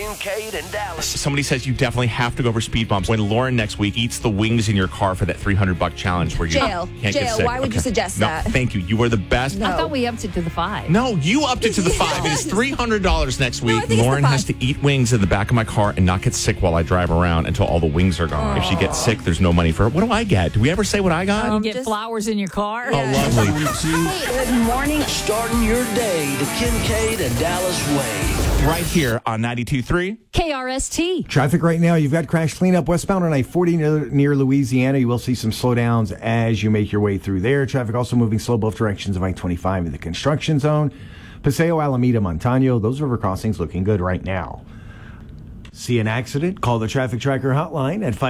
Kincaid and Dallas. Somebody says you definitely have to go for speed bumps when Lauren next week eats the wings in your car for that $300 challenge where you can't get sick. Why would you suggest that? No, thank you. You are the best. No. I thought we upped it to the 5. No, you upped it to the 5. It is $300 next week. I think it's Lauren the has 5. to eat wings in the back of my car and not get sick while I drive around until all the wings are gone. If she gets sick, there's no money for her. What do I get? Do we ever say what I got? You get flowers in your car. Oh, lovely. Good morning. Starting your day the Kincaid and Dallas way. Right here on 92.3. KRST. Traffic right now, you've got crash cleanup westbound on I-40 near Louisiana. You will see some slowdowns as you make your way through there. Traffic also moving slow both directions of I-25 in the construction zone. Paseo, Alameda, Montano, those river crossings looking good right now. See an accident? Call the Traffic Tracker hotline at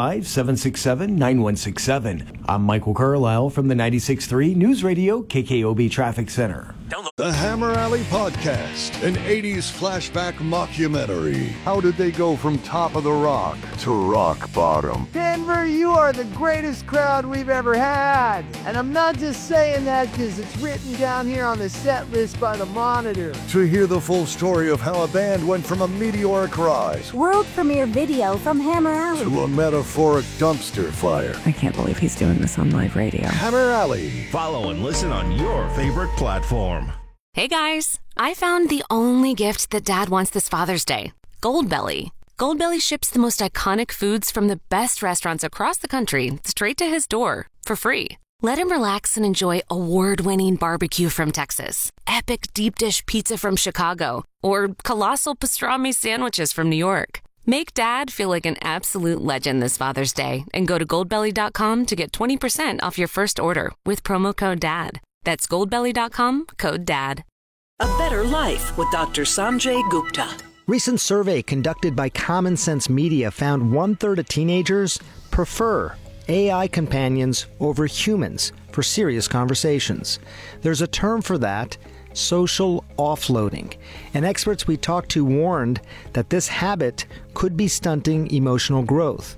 505-767-9167. I'm Michael Carlisle from the 96.3 News Radio KKOB Traffic Center. The Hammer Alley Podcast, an 80s flashback mockumentary. How did they go from top of the rock to rock bottom? Denver, you are the greatest crowd we've ever had. And I'm not just saying that because it's written down here on the set list by the Monitor. To hear the full story of how a band went from a meteoric rise World premiere video from Hammer Alley. to a metaphoric dumpster fire. I can't believe he's doing this on live radio. Hammer Alley. Follow and listen on your favorite platform. Hey guys, I found the only gift that Dad wants this Father's Day. Goldbelly. Goldbelly ships the most iconic foods from the best restaurants across the country straight to his door for free. Let him relax and enjoy award-winning barbecue from Texas, epic deep dish pizza from Chicago, or colossal pastrami sandwiches from New York. Make Dad feel like an absolute legend this Father's Day and go to goldbelly.com to get 20% off your first order with promo code DAD. That's goldbelly.com, code DAD. A Better Life with Dr. Sanjay Gupta. Recent survey conducted by Common Sense Media found 1/3 of teenagers prefer AI companions over humans for serious conversations. There's a term for that, social offloading. And experts we talked to warned that this habit could be stunting emotional growth.